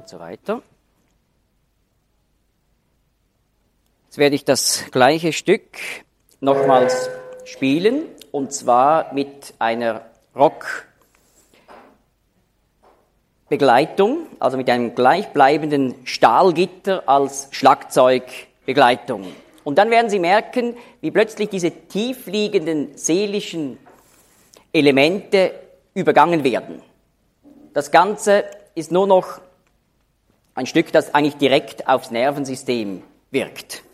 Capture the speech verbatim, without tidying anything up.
so weiter. Jetzt werde ich das gleiche Stück nochmals spielen, und zwar mit einer Rockbegleitung, also mit einem gleichbleibenden Stahlgitter als Schlagzeugbegleitung. Und dann werden Sie merken, wie plötzlich diese tiefliegenden seelischen Elemente übergangen werden. Das Ganze ist nur noch ein Stück, das eigentlich direkt aufs Nervensystem wirkt.